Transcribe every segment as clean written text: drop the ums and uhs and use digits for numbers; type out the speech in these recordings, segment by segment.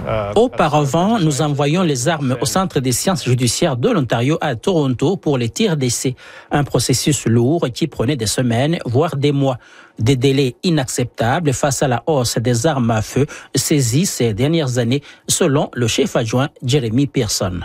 Auparavant, nous envoyions les armes au Centre des sciences judiciaires de l'Ontario à Toronto pour les tirs d'essai. Un processus lourd qui prenait des semaines, voire des mois. Des délais inacceptables face à la hausse des armes à feu saisies ces dernières années, selon le chef adjoint Jeremy Pearson.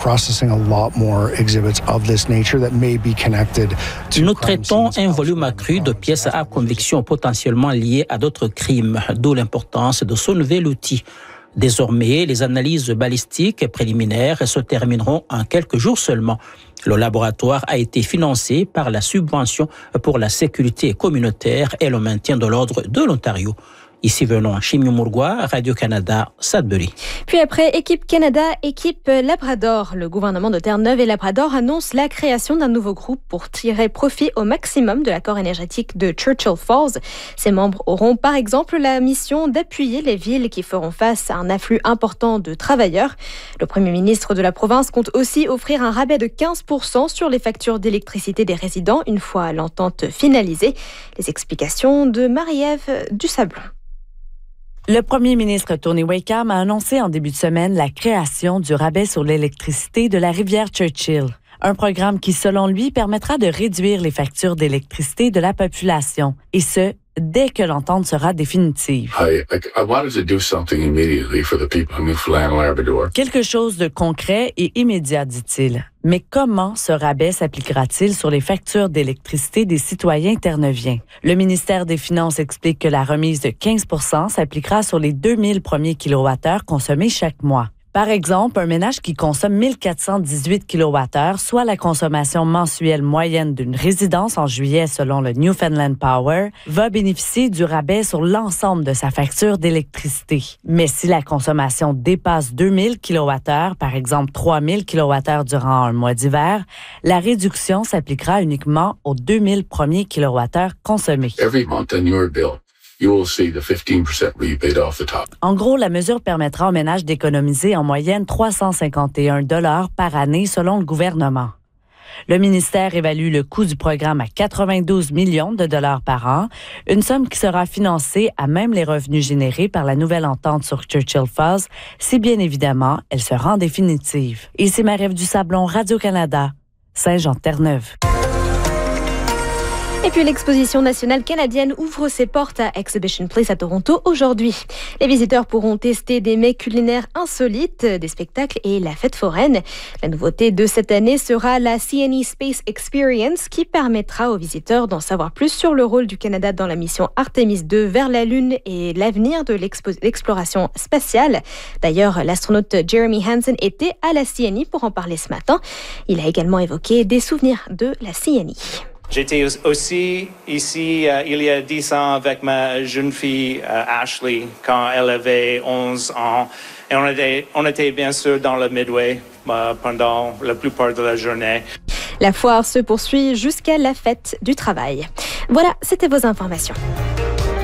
Nous traitons un volume accru de pièces à conviction potentiellement liées à d'autres crimes, d'où l'importance de ce nouvel outil. Désormais, les analyses balistiques préliminaires se termineront en quelques jours seulement. Le laboratoire a été financé par la subvention pour la sécurité communautaire et le maintien de l'ordre de l'Ontario. Ici venons Chimio Mourgoua, Radio-Canada, Sudbury. Puis après Équipe Canada, Équipe Labrador. Le gouvernement de Terre-Neuve et Labrador annonce la création d'un nouveau groupe pour tirer profit au maximum de l'accord énergétique de Churchill Falls. Ses membres auront par exemple la mission d'appuyer les villes qui feront face à un afflux important de travailleurs. Le premier ministre de la province compte aussi offrir un rabais de 15% sur les factures d'électricité des résidents une fois l'entente finalisée. Les explications de Marie-Ève Dusablon. Le premier ministre Tony Wakeham a annoncé en début de semaine la création du rabais sur l'électricité de la rivière Churchill. Un programme qui, selon lui, permettra de réduire les factures d'électricité de la population. Et ce, dès que l'entente sera définitive. Quelque chose de concret et immédiat, dit-il. Mais comment ce rabais s'appliquera-t-il sur les factures d'électricité des citoyens terrneuviens? Le ministère des Finances explique que la remise de 15% s'appliquera sur les 2000 premiers kilowattheures consommés chaque mois. Par exemple, un ménage qui consomme 1418 kWh, soit la consommation mensuelle moyenne d'une résidence en juillet selon le Newfoundland Power, va bénéficier du rabais sur l'ensemble de sa facture d'électricité. Mais si la consommation dépasse 2000 kWh, par exemple 3000 kWh durant un mois d'hiver, la réduction s'appliquera uniquement aux 2000 premiers kWh consommés. En gros, la mesure permettra aux ménages d'économiser en moyenne 351 $ par année selon le gouvernement. Le ministère évalue le coût du programme à 92 millions de dollars par an, une somme qui sera financée à même les revenus générés par la nouvelle entente sur Churchill Falls, si bien évidemment elle se rend définitive. Ici Marie-Ève Dusablon, Radio-Canada, Saint-Jean-de-Terre-Neuve. Et puis l'exposition nationale canadienne ouvre ses portes à Exhibition Place à Toronto aujourd'hui. Les visiteurs pourront tester des mets culinaires insolites, des spectacles et la fête foraine. La nouveauté de cette année sera la CNE Space Experience qui permettra aux visiteurs d'en savoir plus sur le rôle du Canada dans la mission Artemis 2 vers la Lune et l'avenir de l'exploration spatiale. D'ailleurs, l'astronaute Jeremy Hansen était à la CNE pour en parler ce matin. Il a également évoqué des souvenirs de la CNE. J'étais aussi ici il y a 10 ans avec ma jeune fille Ashley quand elle avait 11 ans. Et on était bien sûr dans le Midway pendant la plupart de la journée. La foire se poursuit jusqu'à la fête du travail. Voilà, c'était vos informations.